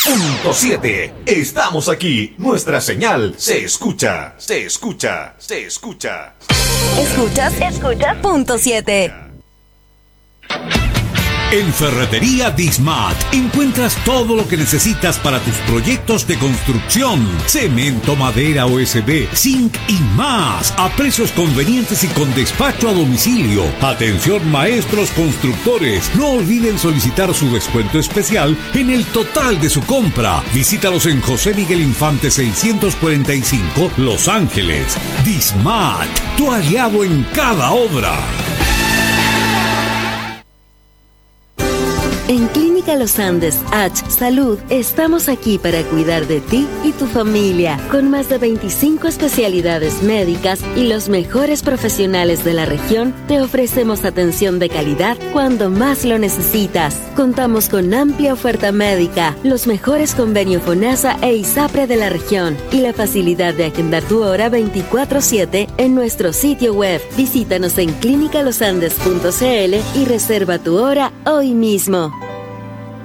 106.7. Estamos aquí. Nuestra señal se escucha. Se escucha. Se escucha. Escuchas. Punto 7. En Ferretería Dismat encuentras todo lo que necesitas para tus proyectos de construcción: cemento, madera, OSB, zinc y más, a precios convenientes y con despacho a domicilio. Atención maestros constructores, no olviden solicitar su descuento especial en el total de su compra. Visítalos en José Miguel Infante 645, Los Ángeles. Dismat, tu aliado en cada obra. En Clínica Los Andes, H Salud, estamos aquí para cuidar de ti y tu familia, con más de 25 especialidades médicas y los mejores profesionales de la región. Te ofrecemos atención de calidad cuando más lo necesitas. Contamos con amplia oferta médica, los mejores convenios FONASA e ISAPRE de la región y la facilidad de agendar tu hora 24/7 en nuestro sitio web. Visítanos en clinicalosandes.cl y reserva tu hora hoy mismo.